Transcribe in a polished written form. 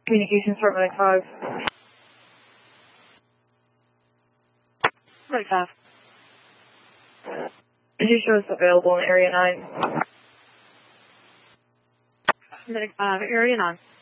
Communications for Medic 5. Medic 5. Did you show us available in Area 9? Medic 5, Area 9.